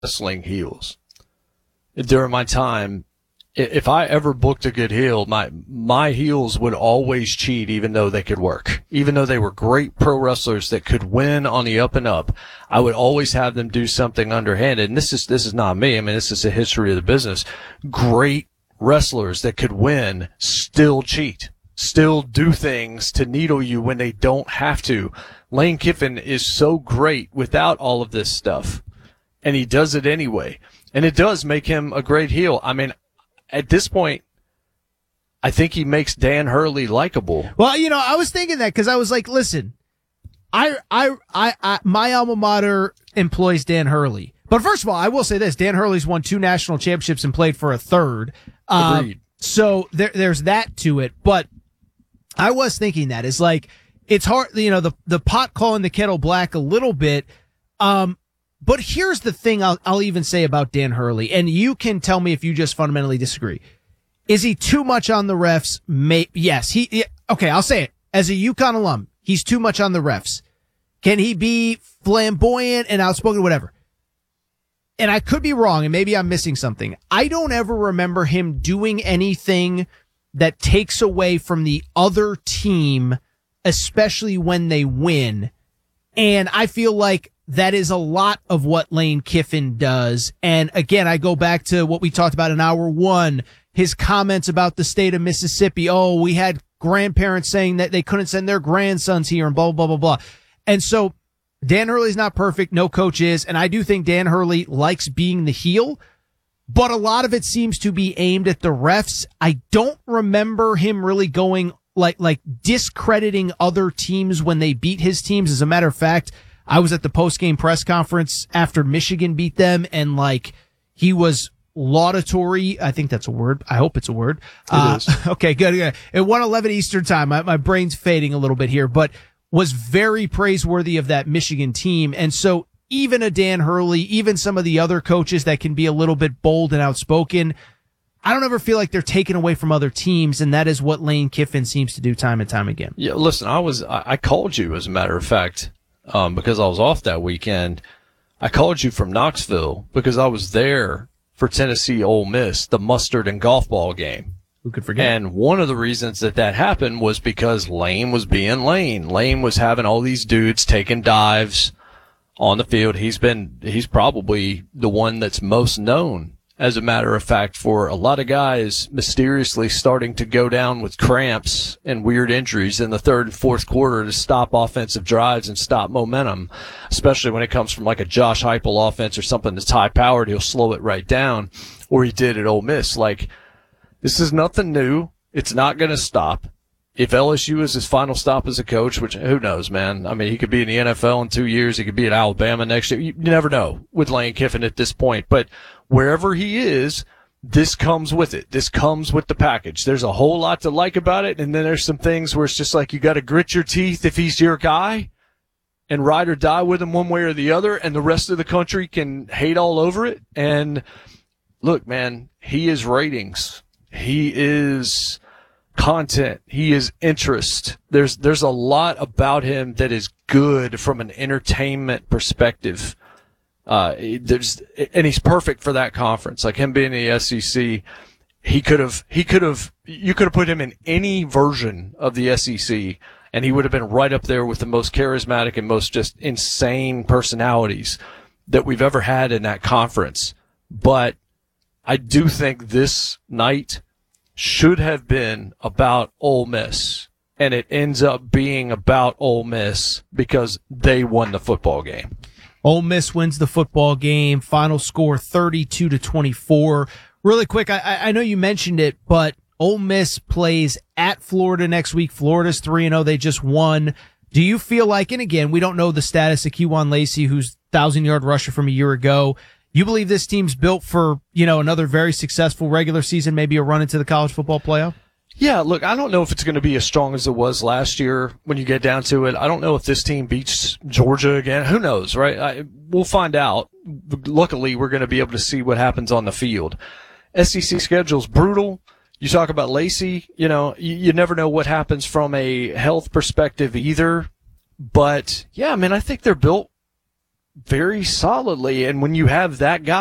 wrestling heels. During my time, if I ever booked a good heel, my heels would always cheat even though they could work. Even though they were great pro wrestlers that could win on the up and up, I would always have them do something underhanded. And this is not me. I mean, this is a history of the business. Great wrestlers that could win still cheat, still do things to needle you when they don't have to. Lane Kiffin is so great without all of this stuff, and he does it anyway. And it does make him a great heel. I mean, at this point, I think he makes Dan Hurley likable. Well, I was thinking that because I was like, listen, I my alma mater employs Dan Hurley. But first of all, I will say this: Dan Hurley's won 2 national championships and played for a third. Agreed. So there's that to it. But I was thinking that it's like it's hard, the pot calling the kettle black a little bit. But here's the thing I'll even say about Dan Hurley, and you can tell me if you just fundamentally disagree. Is he too much on the refs? Yes. Okay, I'll say it. As a UConn alum, he's too much on the refs. Can he be flamboyant and outspoken, whatever? And I could be wrong, and maybe I'm missing something. I don't ever remember him doing anything that takes away from the other team, especially when they win. And I feel like that is a lot of what Lane Kiffin does. And again, I go back to what we talked about in hour 1, his comments about the state of Mississippi. Oh, we had grandparents saying that they couldn't send their grandsons here and blah, blah, blah, blah. And so Dan Hurley's not perfect. No coach is. And I do think Dan Hurley likes being the heel, but a lot of it seems to be aimed at the refs. I don't remember him really going like discrediting other teams when they beat his teams. As a matter of fact, I was at the post-game press conference after Michigan beat them, and he was laudatory. I think that's a word. I hope it's a word. It is. Okay, good. At 1:11 Eastern time, my brain's fading a little bit here, but was very praiseworthy of that Michigan team. And so even a Dan Hurley, even some of the other coaches that can be a little bit bold and outspoken, I don't ever feel like they're taken away from other teams, and that is what Lane Kiffin seems to do time and time again. Yeah, listen, I called you, as a matter of fact, because I was off that weekend. I called you from Knoxville because I was there for Tennessee Ole Miss, the mustard and golf ball game. Who could forget? And one of the reasons that happened was because Lane was being Lane. Lane was having all these dudes taking dives on the field. He's probably the one that's most known, as a matter of fact, for a lot of guys mysteriously starting to go down with cramps and weird injuries in the third and fourth quarter to stop offensive drives and stop momentum, especially when it comes from like a Josh Heupel offense or something that's high powered. He'll slow it right down, or he did at Ole Miss. This is nothing new. It's not going to stop. If LSU is his final stop as a coach, which who knows, man? I mean, he could be in the NFL in 2 years. He could be at Alabama next year. You never know with Lane Kiffin at this point. But wherever he is, this comes with it. This comes with the package. There's a whole lot to like about it. And then there's some things where it's just like you got to grit your teeth if he's your guy and ride or die with him one way or the other. And the rest of the country can hate all over it. And look, man, he is ratings. He is content. He is interest. There's a lot about him that is good from an entertainment perspective. And he's perfect for that conference. Like him being in the SEC, you could have put him in any version of the SEC and he would have been right up there with the most charismatic and most just insane personalities that we've ever had in that conference. But I do think this night should have been about Ole Miss, and it ends up being about Ole Miss because they won the football game. Ole Miss wins the football game. Final score 32-24. Really quick, I know you mentioned it, but Ole Miss plays at Florida next week. Florida's 3-0. They just won. Do you feel like, and again, we don't know the status of Kejuan Lacey, who's 1,000-yard rusher from a year ago. You believe this team's built for, another very successful regular season, maybe a run into the college football playoff? Yeah, look, I don't know if it's going to be as strong as it was last year when you get down to it. I don't know if this team beats Georgia again. Who knows, right? We'll find out. Luckily, we're going to be able to see what happens on the field. SEC schedule's brutal. You talk about Lacey, you never know what happens from a health perspective either. But, yeah, I mean, I think they're built very solidly. And when you have that guy